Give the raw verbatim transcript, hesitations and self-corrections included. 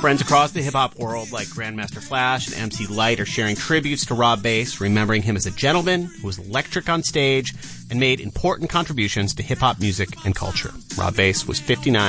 Friends across the hip-hop world like Grandmaster Flash and M C Lyte are sharing tributes to Rob Base, remembering him as a gentleman who was electric on stage and made important contributions to hip-hop music and culture. Rob Base was fifty-nine